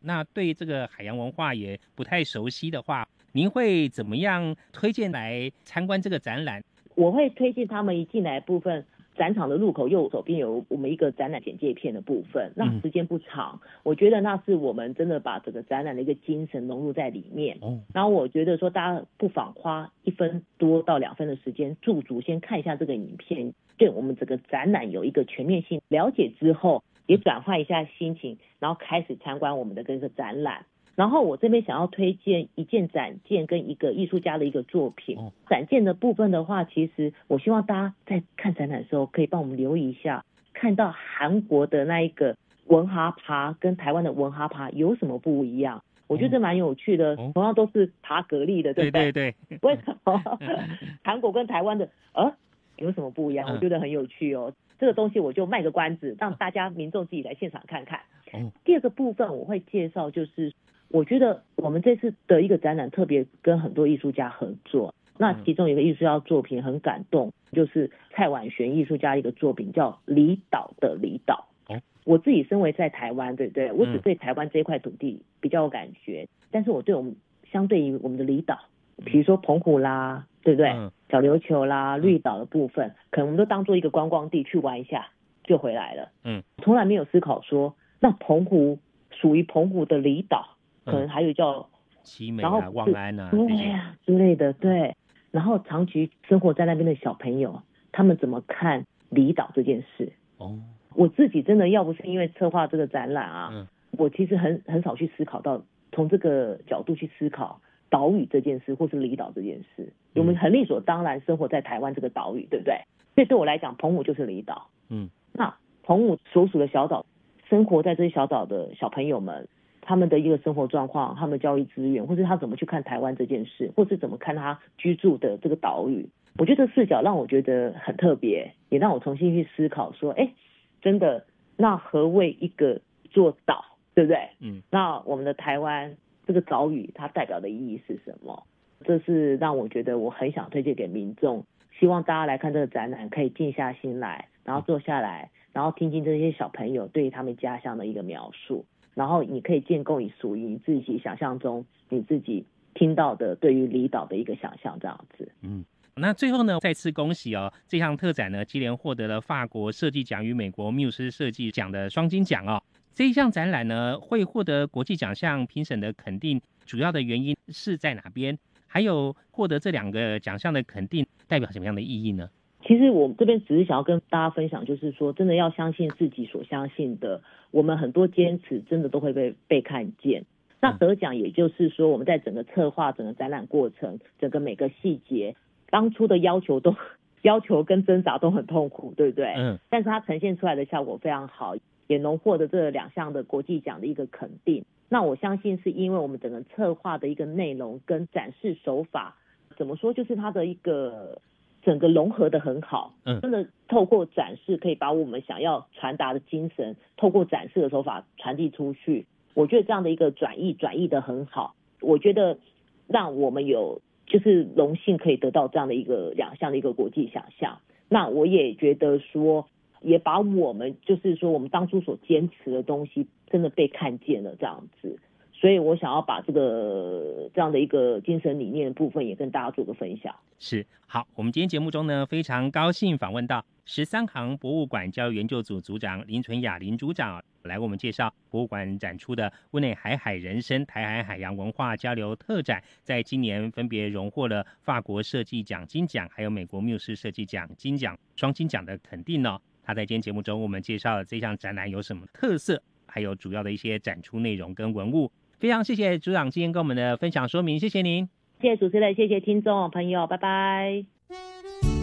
那对这个海洋文化也不太熟悉的话，您会怎么样推荐来参观这个展览？ 我会推荐他们一进来的部分，展场的入口右手边有我们一个展览简介片的部分，那时间不长，我觉得那是我们真的把整个展览的一个精神融入在里面。然后我觉得说大家不妨花1分多到2分的时间驻足先看一下这个影片，对我们整个展览有一个全面性了解之后，也转换一下心情，然后开始参观我们的这个展览。然后我这边想要推荐一件展件跟一个艺术家的一个作品。展件的部分的话，其实我希望大家在看展览的时候可以帮我们留意一下，看到韩国的那一个文哈爬跟台湾的文哈爬有什么不一样。我觉得蛮有趣的，同样都是爬蛤蜊的，对不对？ 对， 为什么韩国跟台湾的有什么不一样？我觉得很有趣哦。这个东西我就卖个关子，让大家民众自己来现场看看。第二个部分我会介绍，就是我觉得我们这次的一个展览特别跟很多艺术家合作，那其中有一个艺术家作品很感动，就是蔡婉璇艺术家一个作品叫《离岛的离岛》。我自己身为在台湾，对不对？我只对台湾这块土地比较有感觉，但是我对我们相对于我们的离岛，比如说澎湖啦，对不对？小琉球啦、绿岛的部分，可能我们都当做一个观光地去玩一下就回来了。从来没有思考说，那澎湖属于澎湖的离岛，可能还有叫奇美啊、望安啊， 对啊之类的，对。然后长期生活在那边的小朋友，他们怎么看离岛这件事？我自己真的要不是因为策划这个展览啊，我其实很少去思考到从这个角度去思考岛屿这件事，或是离岛这件事。我们很理所当然生活在台湾这个岛屿，对不对？所以对我来讲，澎湖就是离岛。那澎湖所属的小岛，生活在这些小岛的小朋友们，他们的一个生活状况，他们的教育资源，或是他怎么去看台湾这件事，或是怎么看他居住的这个岛屿，我觉得这视角让我觉得很特别，也让我重新去思考说，真的，那何谓一个座岛，对不对？那我们的台湾这个岛屿它代表的意义是什么？这是让我觉得我很想推荐给民众，希望大家来看这个展览可以静下心来，然后坐下来，然后听听这些小朋友对于他们家乡的一个描述，然后你可以建构你属于你自己想象中你自己听到的对于离岛的一个想象，这样子。 那最后呢，再次恭喜哦！这项特展呢，接连获得了法国设计奖与美国缪斯设计奖的双金奖哦。这一项展览呢，会获得国际奖项评审的肯定，主要的原因是在哪边？还有获得这2个奖项的肯定，代表什么样的意义呢？ 其实我这边只是想要跟大家分享，就是说，真的要相信自己所相信的，我们很多坚持真的都会被看见。那得奖也就是说，我们在整个策划、整个展览过程、整个每个细节。当初的要求跟挣扎都很痛苦，对不对？但是它呈现出来的效果非常好，也荣获得这2项的国际奖的一个肯定。那我相信是因为我们整个策划的一个内容跟展示手法，怎么说，就是它的一个整个融合的很好。真的透过展示可以把我们想要传达的精神，透过展示的手法传递出去。我觉得这样的一个转译的很好，我觉得让我们有就是荣幸可以得到这样的一个2项的一个国际奖项。那我也觉得说，也把我们就是说我们当初所坚持的东西真的被看见了这样子。所以我想要把这样的一个精神理念的部分也跟大家做个分享。 是，好，我们今天节目中呢，非常高兴访问到13行博物馆教育研究组组长林纯雅林组长来为我们介绍博物馆展出的屋内海人生台海海洋文化交流特展，在今年分别荣获了法国设计奖金奖，还有美国缪斯设计奖金奖双金奖的肯定哦。他在今天节目中我们介绍了这项展览有什么特色，还有主要的一些展出内容跟文物。非常谢谢组长今天跟我们的分享说明，谢谢您。 谢谢主持人，谢谢听众朋友，拜拜。